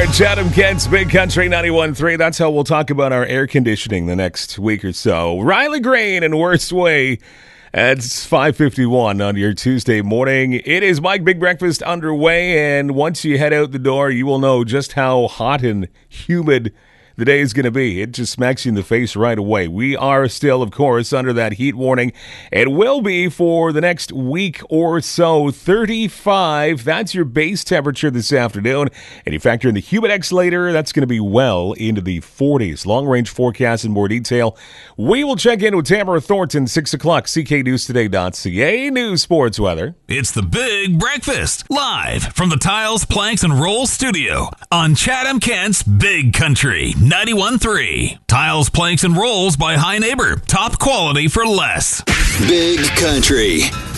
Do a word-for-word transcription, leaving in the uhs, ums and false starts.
Chatham, Kent's Big Country ninety-one point three. That's how we'll talk about our air conditioning the next week or so. Riley Green and Worst Way. It's five fifty-one on your Tuesday morning. It is Mike Big Breakfast underway, and once you head out the door, you will know just how hot and humid the day is going to be. It just smacks you in the face right away. We are still, of course, under that heat warning. It will be for the next week or so. thirty-five, that's your base temperature this afternoon. And you factor in the Humidex later, that's going to be well into the forties. Long-range forecast in more detail. We will check in with Tamara Thornton, six o'clock, c k news today dot c a. News, sports, weather. It's the Big Breakfast, live from the Tiles, Planks, and Rolls studio on Chatham, Kent's Big Country ninety-one point three. Tiles, Planks, and Rolls by High Neighbor. Top quality for less. Big Country